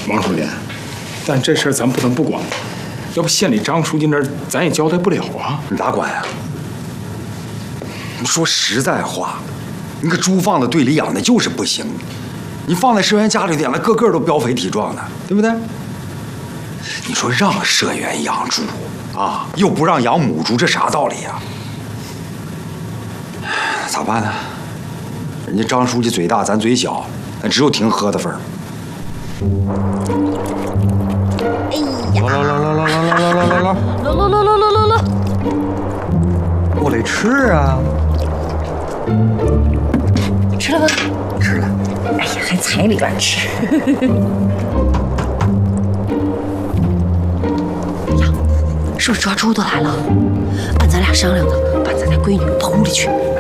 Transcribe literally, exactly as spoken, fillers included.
王书记，但这事儿咱不能不管，要不县里张书记那儿咱也交代不了啊。 你咋管呀？你说实在话，你个猪放在队里养的就是不行，你放在社员家里养的个个都膘肥体壮的，对不对？你说让社员养猪啊，又不让养母猪，这啥道理呀？咋办呢？人家张书记嘴大，咱嘴小，咱只有听喝的份儿。 哎呀！ 来来来来来来来来来来， 来来来来来来来， 我得吃啊！ 吃了吗？ 吃了。 哎呀，还踩里边吃。呀，是不是抓猪的来了？按咱俩商量的，把咱家闺女抱屋里去。